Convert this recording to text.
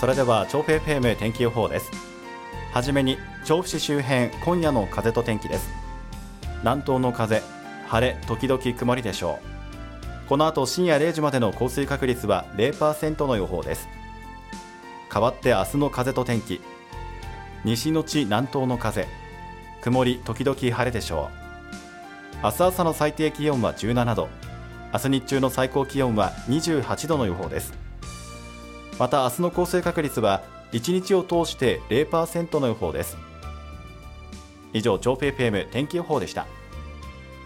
それでは調布 FM 天気予報です。はじめに調布市周辺、今夜の風と天気です。南東の風、晴れ時々曇りでしょう。この後深夜0時までの降水確率は 0% の予報です。変わって明日の風と天気、西のち南東の風、曇り時々晴れでしょう。明日朝の最低気温は17度、明日日中の最高気温は28度の予報です。また明日の降水確率は1日を通して 0% の予報です。以上、調布 FM 天気予報でした。